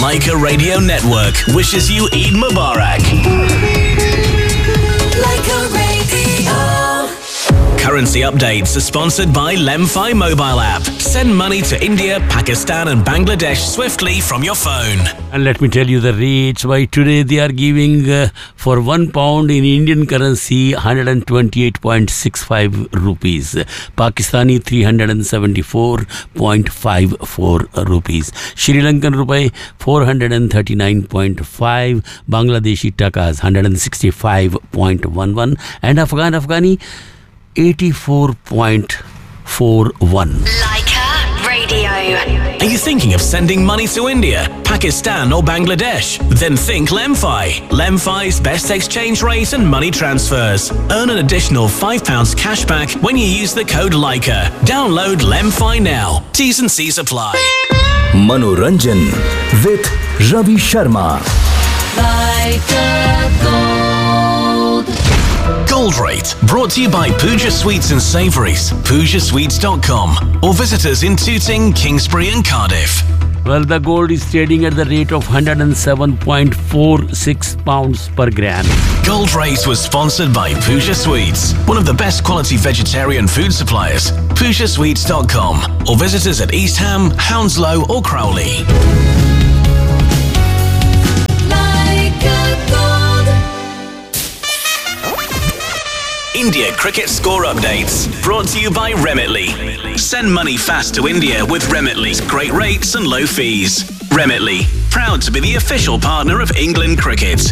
Laika Radio Network wishes you Eid Mubarak. Laika Radio. Currency updates are sponsored by Lemfi mobile app. Send money to India, Pakistan and Bangladesh swiftly from your phone. And let me tell you the rates. Why today they are giving for £1 in Indian currency 128.65 rupees. Pakistani 374.54 rupees. Sri Lankan rupee 439.5. Bangladeshi takas 165.11 and Afghani 84.41. Laika Radio. Are you thinking of sending money to India, Pakistan or Bangladesh? Then think Lemfi. Lemfi's best exchange rate and money transfers. Earn an additional £5 cash back when you use the code Laika. Download Lemfi now. T's and C's apply. Manoranjan with Ravi Sharma. Laika Gold. Gold Rate, brought to you by Pooja Sweets and Savouries, PoojaSweets.com, or visit us in Tooting, Kingsbury and Cardiff. Well, the gold is trading at the rate of £107.46 per gram. Gold Rate was sponsored by Pooja Sweets, one of the best quality vegetarian food suppliers, PoojaSweets.com, or visit us at East Ham, Hounslow or Crowley. India cricket score updates, brought to you by Remitly. Send money fast to India with Remitly's great rates and low fees. Remitly, proud to be the official partner of England Cricket.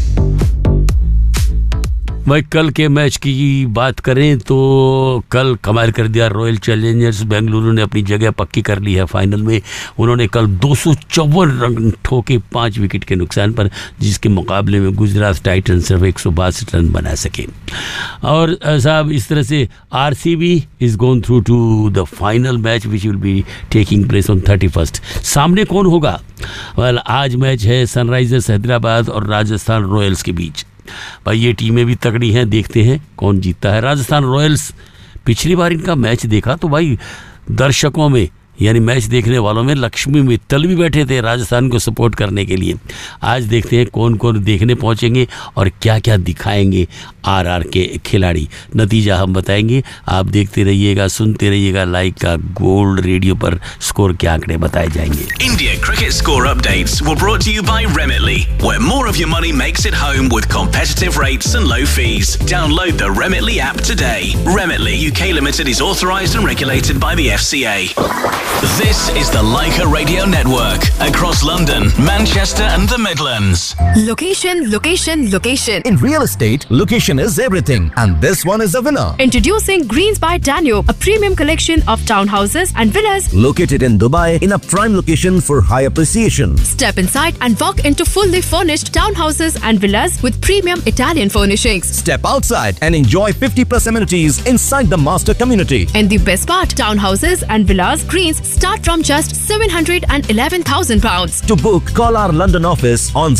भाई कल के match की बात करें तो कल कमाल कर दिया रॉयल चैलेंजर्स बेंगलुरु ने अपनी जगह पक्की कर ली है फाइनल में. उन्होंने कल 254 रन ठोके 5 विकेट के नुकसान पर, जिसके मुकाबले में गुजरात टाइटंस सिर्फ 162 रन बना सके. और साहब इस तरह से RCB is going through to the final match which will be taking place on 31st. सामने कौन होगा? वेल आज मैच है सनराइजर्स हैदराबाद और राजस्थान रॉयल्स के बीच. भाई ये टीमें भी तगड़ी हैं, देखते हैं कौन जीतता है. राजस्थान रॉयल्स पिछली बार इनका मैच देखा तो भाई दर्शकों में यानी मैच देखने वालों में लक्ष्मी मित्तल भी बैठे थे राजस्थान को सपोर्ट करने के लिए. आज देखते हैं कौन कौन देखने पहुंचेंगे और क्या क्या दिखाएंगे आरआर के खिलाड़ी. नतीजा हम बताएंगे. आप देखते रहिएगा, सुनते रहिएगा. लाइक का गोल्ड रेडियो पर स्कोर के आंकड़े बताए जाएंगे. India cricket score updates were brought to you by Remitly, where more of your money makes it home with competitive rates and low fees. Download the Remitly app today. Remitly UK Limited is authorised and regulated by the FCA. This is the Laika Radio Network across London, Manchester and the Midlands. Location, location, location. In real estate, location is everything, and this one is a winner. Introducing Greens by Danube, a premium collection of townhouses and villas located in Dubai in a prime location for high appreciation. Step inside and walk into fully furnished townhouses and villas with premium Italian furnishings. Step outside and enjoy 50+ amenities inside the master community. And the best part, townhouses and villas Greens start from just £711,000. To book, call our London office on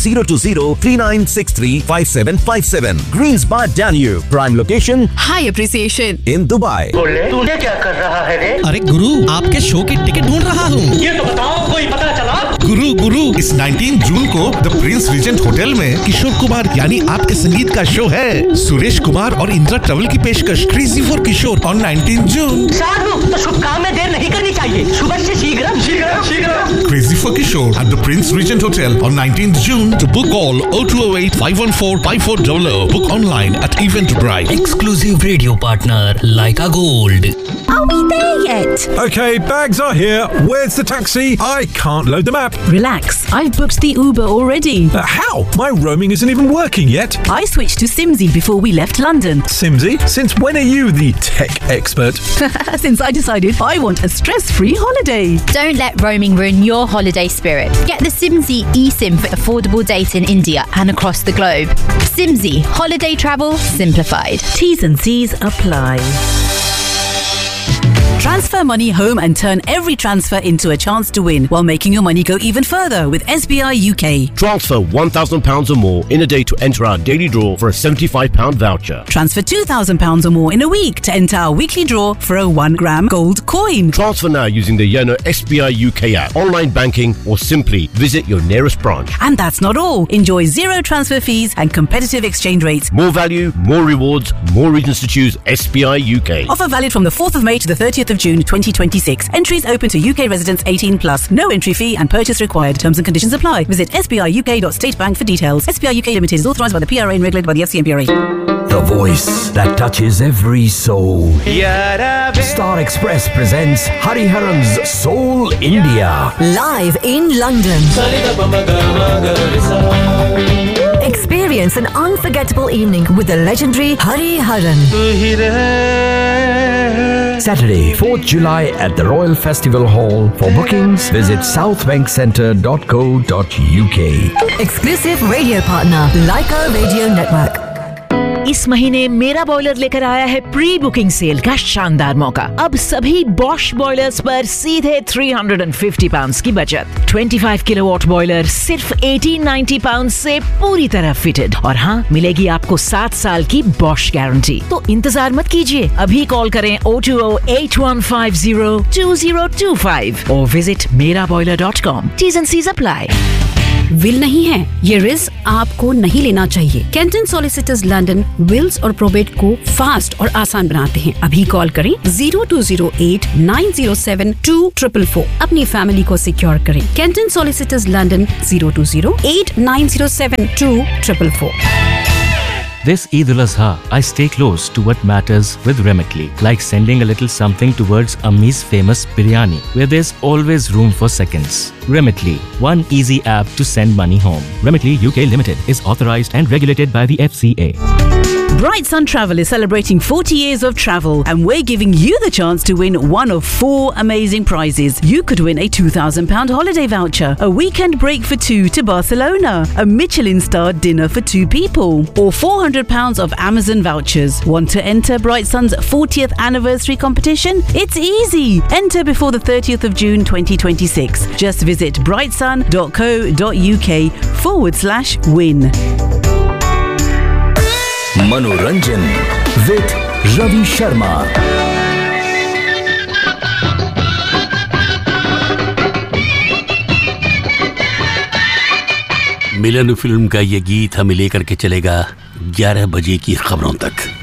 020-3963-5757. Greens by Danube, prime location, high appreciation in Dubai. तूने क्या कर रहा है रे? अरे गुरु, आपके show की ticket ढूंढ रहा हूँ. ये तो बताओ, कोई पता चला? गुरु, इस 19 जून को द प्रिंस रीजेंट होटल में किशोर कुमार यानी आपके संगीत का शो है. सुरेश कुमार और इंदिरा ट्रैवल की पेशकश क्रेजी फॉर किशोर on 19 जून. साधु, तो शुभ काम में देर नहीं करनी चाहिए. सुबह से शीघ्र. Crazy for Kishore at the Prince Regent Hotel on 19th June. To book all 0208-514-5400. Book online at Eventbrite. Exclusive radio partner Laika Gold. Are we there yet? Okay, bags are here. Where's the taxi? I can't load the map. Relax, I've booked the Uber already. How? My roaming isn't even working yet. I switched to Simsy before we left London. Simsy? Since when are you the tech expert? Since I decided I want a stress-free holiday. Don't let roaming ruin your holiday spirit. Get the Simsy eSIM for affordable data in India and across the globe. Simsy, holiday travel simplified. T's and C's apply. Transfer money home and turn every transfer into a chance to win while making your money go even further with SBI UK. Transfer £1,000 or more in a day to enter our daily draw for a £75 voucher. Transfer £2,000 or more in a week to enter our weekly draw for a 1 gram gold coin. Transfer now using the Yono SBI UK app, online banking, or simply visit your nearest branch. And that's not all. Enjoy zero transfer fees and competitive exchange rates. More value, more rewards, more reasons to choose SBI UK. Offer valid from the 4th of May to the 30th of June 2026. Entries open to UK residents 18 plus. No entry fee and purchase required. Terms and conditions apply. Visit sbiuk.statebank for details. SBI UK Limited is authorised by the PRA and regulated by the FCMPRA. The voice that touches every soul. Star Express presents Hariharan's Soul India. Live in London. Experience an unforgettable evening with the legendary Hariharan. Saturday, 4th July at the Royal Festival Hall. For bookings, visit southbankcentre.co.uk. Exclusive radio partner, Leica Radio Network. इस महीने मेरा boiler लेकर आया है pre booking cell का शानदार मौका। अब सभी बॉश बॉयलर्स पर सीधे £350 की बचत। 25 किलोवाट बॉयलर सिर्फ £1890 से पूरी तरह फिटेड। और हाँ, मिलेगी आपको 7 साल की बॉश गारंटी। तो इंतजार मत कीजिए, अभी कॉल करें 020-8150-2025 और visit meraboiler.com. T's and C's apply. Will नहीं है, ये रिस्क आपको नहीं लेना चाहिए। कैंटन सॉलिसिटर्स लंदन विल्स और प्रोबेट को फास्ट और आसान बनाते हैं। अभी कॉल करें 0208-907-2444। अपनी फैमिली को सिक्योर करें। Canton solicitors London 0208-907-2444। This Eid al-Azha, I stay close to what matters with Remitly, like sending a little something towards Ammi's famous biryani, where there's always room for seconds. Remitly, one easy app to send money home. Remitly UK Limited is authorized and regulated by the FCA. Bright Sun Travel is celebrating 40 years of travel, and we're giving you the chance to win one of 4 amazing prizes. You could win a £2,000 holiday voucher, a weekend break for 2 to Barcelona, a Michelin-starred dinner for 2 people, or £400 of Amazon vouchers. Want to enter Bright Sun's 40th anniversary competition? It's easy. Enter before the 30th of June 2026. Just visit brightsun.co.uk/win. Manoranjan with Ravi Sharma. Milan film का ये गीत हमें लेकर के चलेगा 11 बजे की खबरों तक।